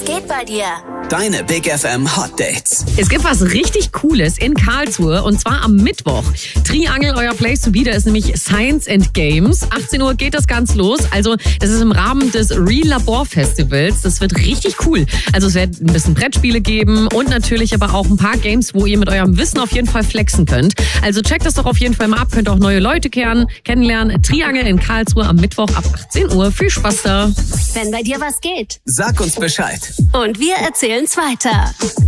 Was geht bei dir? Deine Big FM Hot Dates. Es gibt was richtig Cooles in Karlsruhe und zwar am Mittwoch. Triangel, euer Place to be, da ist nämlich Science and Games. 18 Uhr geht das ganz los. Also das ist im Rahmen des Real Labor Festivals. Das wird richtig cool. Also es wird ein bisschen Brettspiele geben und natürlich aber auch ein paar Games, wo ihr mit eurem Wissen auf jeden Fall flexen könnt. Also checkt das doch auf jeden Fall mal ab. Könnt auch neue Leute kennenlernen. Triangel in Karlsruhe am Mittwoch ab 18 Uhr. Viel Spaß da. Wenn bei dir was geht. Sag uns Bescheid. Und wir erzählen's weiter.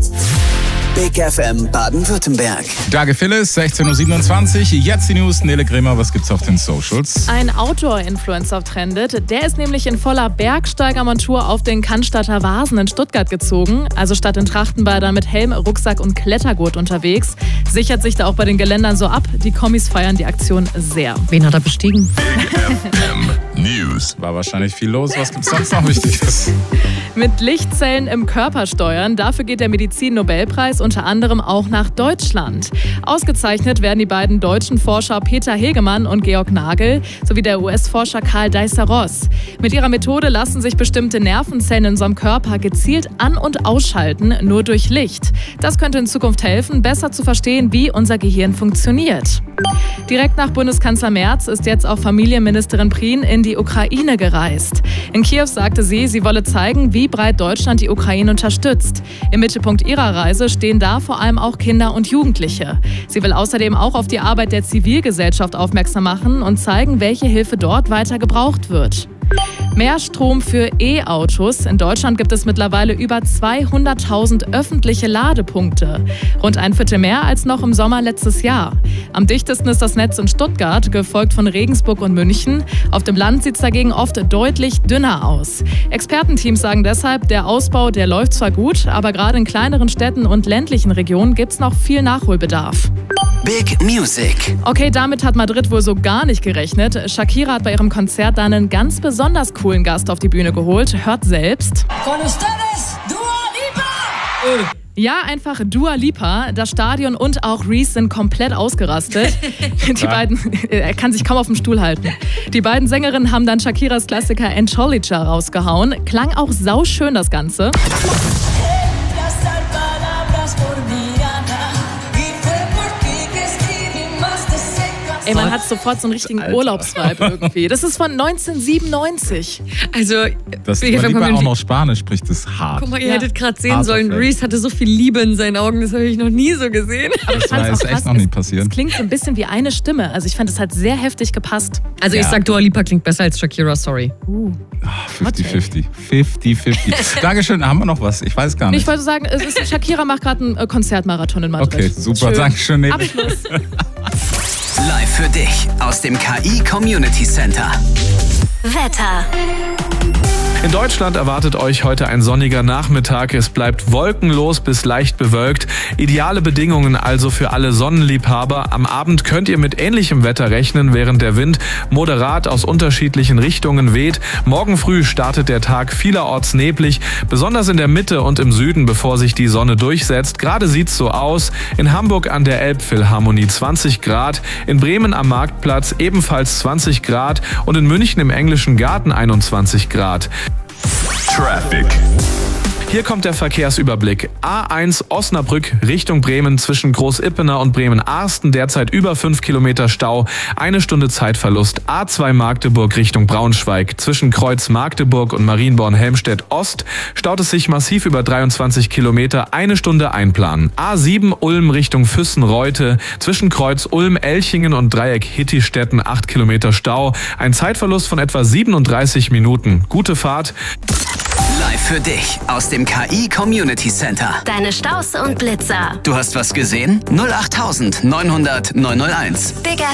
Big FM Baden-Württemberg. Dage Phyllis, 16.27 Uhr. Jetzt die News. Nele Grämer, was gibt's auf den Socials? Ein Outdoor-Influencer trendet. Der ist nämlich in voller Bergsteigermontur auf den Cannstatter Vasen in Stuttgart gezogen. Also statt in Trachtenbadern mit Helm, Rucksack und Klettergurt unterwegs. Sichert sich da auch bei den Geländern so ab. Die Kommis feiern die Aktion sehr. Wen hat er bestiegen? Big FM News. War wahrscheinlich viel los. Was gibt's sonst noch Wichtiges? Mit Lichtzellen im Körper steuern. Dafür geht der Medizin-Nobelpreis unter anderem auch nach Deutschland. Ausgezeichnet werden die beiden deutschen Forscher Peter Hegemann und Georg Nagel sowie der US-Forscher Karl Deißer-Ross. Mit ihrer Methode lassen sich bestimmte Nervenzellen in unserem Körper gezielt an- und ausschalten, nur durch Licht. Das könnte in Zukunft helfen, besser zu verstehen, wie unser Gehirn funktioniert. Direkt nach Bundeskanzler Merz ist jetzt auch Familienministerin Prien in die Ukraine gereist. In Kiew sagte sie wolle zeigen, wie breit Deutschland die Ukraine unterstützt. Im Mittelpunkt ihrer Reise stehen da vor allem auch Kinder und Jugendliche. Sie will außerdem auch auf die Arbeit der Zivilgesellschaft aufmerksam machen und zeigen, welche Hilfe dort weiter gebraucht wird. Mehr Strom für E-Autos. In Deutschland gibt es mittlerweile über 200.000 öffentliche Ladepunkte. Rund ein Viertel mehr als noch im Sommer letztes Jahr. Am dichtesten ist das Netz in Stuttgart, gefolgt von Regensburg und München. Auf dem Land sieht es dagegen oft deutlich dünner aus. Expertenteams sagen deshalb, der Ausbau, der läuft zwar gut, aber gerade in kleineren Städten und ländlichen Regionen gibt es noch viel Nachholbedarf. Big Music. Okay, damit hat Madrid wohl so gar nicht gerechnet. Shakira hat bei ihrem Konzert dann einen ganz besonders coolen Gast auf die Bühne geholt. Hört selbst. Con ustedes, Dua Lipa! Ja, einfach Dua Lipa. Das Stadion und auch Reese sind komplett ausgerastet. Die beiden, er kann sich kaum auf dem Stuhl halten. Die beiden Sängerinnen haben dann Shakiras Klassiker Encholicha rausgehauen. Klang auch sauschön das Ganze. Ey, man hat sofort so einen richtigen Urlaubsvibe irgendwie. Das ist von 1997. Also, Das lieber auch noch Spanisch spricht, ist hart. Guck mal, ihr hättet gerade sehen sollen, Reese hatte so viel Liebe in seinen Augen, das habe ich noch nie so gesehen. Aber ich fand Das ist echt noch nie passiert. Es klingt so ein bisschen wie eine Stimme. Also ich fand, es hat sehr heftig gepasst. Also ich sag, Dua Lipa klingt besser als Shakira, sorry. 50-50. 50-50. Dankeschön, haben wir noch was? Ich weiß gar nicht. Ich wollte sagen, Shakira macht gerade einen Konzertmarathon in Madrid. Okay, super, Schön. Dankeschön. Nele. Abschluss. Live für dich aus dem KI Community Center. Wetter. In Deutschland erwartet euch heute ein sonniger Nachmittag. Es bleibt wolkenlos bis leicht bewölkt. Ideale Bedingungen also für alle Sonnenliebhaber. Am Abend könnt ihr mit ähnlichem Wetter rechnen, während der Wind moderat aus unterschiedlichen Richtungen weht. Morgen früh startet der Tag vielerorts neblig, besonders in der Mitte und im Süden, bevor sich die Sonne durchsetzt. Gerade sieht's so aus. In Hamburg an der Elbphilharmonie 20 Grad, in Bremen am Marktplatz ebenfalls 20 Grad und in München im Englischen Garten 21 Grad. Traffic. Hier kommt der Verkehrsüberblick. A1 Osnabrück Richtung Bremen zwischen Großippener und Bremen-Arsten derzeit über 5 Kilometer Stau, 1 Stunde Zeitverlust. A2 Magdeburg Richtung Braunschweig zwischen Kreuz Magdeburg und Marienborn-Helmstedt Ost staut es sich massiv über 23 Kilometer, 1 Stunde einplanen. A7 Ulm Richtung Füssen-Reute zwischen Kreuz Ulm-Elchingen und Dreieck Hittistetten 8 Kilometer Stau, ein Zeitverlust von etwa 37 Minuten. Gute Fahrt. Live für dich aus dem KI Community Center. Deine Staus und Blitzer. Du hast was gesehen? 08900 901. Big